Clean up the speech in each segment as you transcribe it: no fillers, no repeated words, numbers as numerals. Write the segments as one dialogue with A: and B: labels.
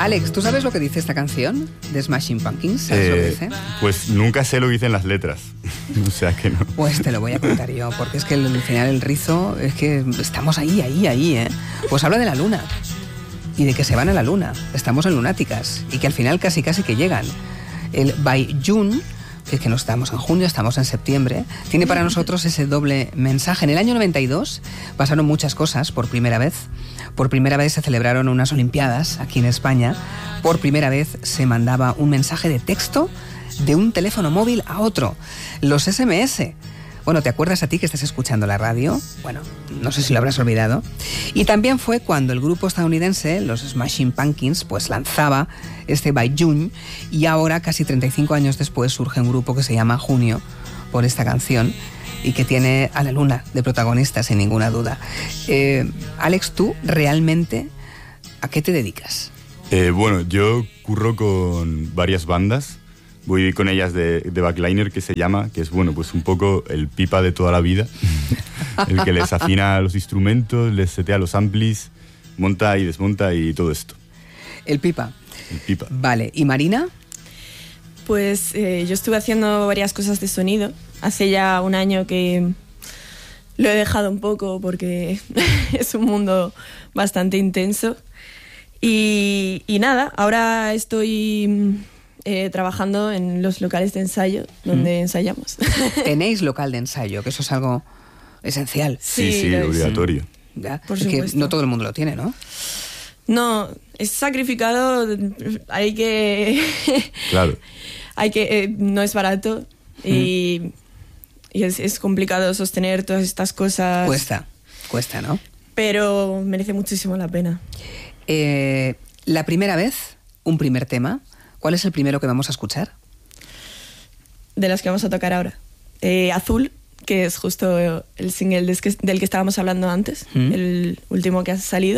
A: Alex, ¿tú sabes lo que dice esta canción de Smashing Pumpkins? ¿Sabes lo que dice?
B: Pues nunca sé lo que dicen las letras. O sea que no.
A: Pues te lo voy a contar yo, porque es que al final el rizo, es que estamos ahí, ¿eh? Pues habla de la luna. Y de que se van a la luna. Estamos en lunáticas. Y que al final casi que llegan. El By June, que es que no estamos en junio, estamos en septiembre, tiene para nosotros ese doble mensaje. En el año 92 pasaron muchas cosas por primera vez. Por primera vez se celebraron unas Olimpiadas aquí en España. Por primera vez se mandaba un mensaje de texto de un teléfono móvil a otro. Los SMS. Bueno, ¿te acuerdas a ti que estás escuchando la radio? Bueno, no sé si lo habrás olvidado. Y también fue cuando el grupo estadounidense, los Smashing Pumpkins, pues lanzaba este By June, y ahora, casi 35 años después, surge un grupo que se llama Junio, por esta canción, y que tiene a la luna de protagonista, sin ninguna duda. Alex, ¿tú realmente a qué te dedicas?
B: Bueno, yo curro con varias bandas. Voy con ellas de backliner, que se llama, que es, bueno, pues un poco el pipa de toda la vida. El que les afina los instrumentos, les setea los amplis, monta y desmonta y todo esto.
A: El pipa.
B: El pipa.
A: Vale, ¿y Marina?
C: Pues yo estuve haciendo varias cosas de sonido. Hace ya un año que lo he dejado un poco porque es un mundo bastante intenso. Y nada, ahora estoy trabajando en los locales de ensayo donde ensayamos.
A: Tenéis local de ensayo, que eso es algo esencial.
B: Sí, obligatorio.
A: Ya,
C: Por
A: es
C: supuesto.
A: que no todo el mundo lo tiene, ¿no?
C: No, es sacrificado, hay que...
B: Claro.
C: no es barato y es complicado sostener todas estas cosas.
A: Cuesta, ¿no?
C: Pero merece muchísimo la pena.
A: La primera vez, un primer tema. ¿Cuál es el primero que vamos a escuchar?
C: De las que vamos a tocar ahora. Azul, que es justo el single del que estábamos hablando antes, el último que ha salido.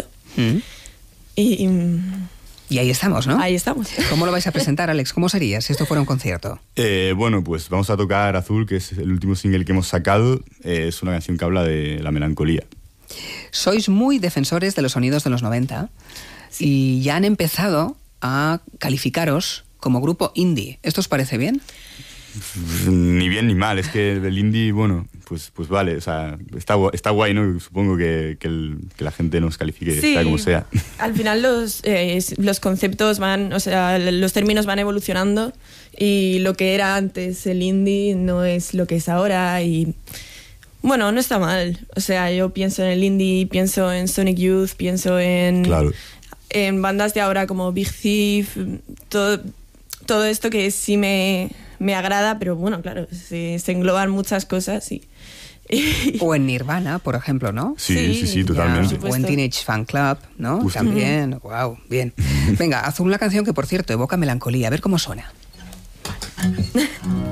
A: Y ahí estamos, ¿no?
C: Ahí estamos.
A: ¿Cómo lo vais a presentar, Alex? ¿Cómo sería si esto fuera un concierto?
B: Bueno, pues vamos a tocar Azul, que es el último single que hemos sacado. Es una canción que habla de la melancolía.
A: Sois muy defensores de los sonidos de los 90 y ya han empezado a calificaros como grupo indie. ¿Esto os parece bien?
B: Ni bien ni mal, es que el indie, bueno, pues vale, o sea, está guay, ¿no? Supongo que la gente nos califique,
C: sí,
B: sea como sea.
C: Al final los conceptos van, o sea, los términos van evolucionando y lo que era antes el indie no es lo que es ahora y... Bueno, no está mal. O sea, yo pienso en el indie, pienso en Sonic Youth, pienso en...
B: Claro.
C: En bandas de ahora como Big Thief, todo esto que sí me agrada, pero bueno, claro, se engloban muchas cosas
A: O en Nirvana, por ejemplo, ¿no?
B: Sí, totalmente.
A: O en Teenage Fan Club, ¿no?
B: Justo.
A: También, wow, bien. Venga, haz una canción que, por cierto, evoca melancolía, a ver cómo suena.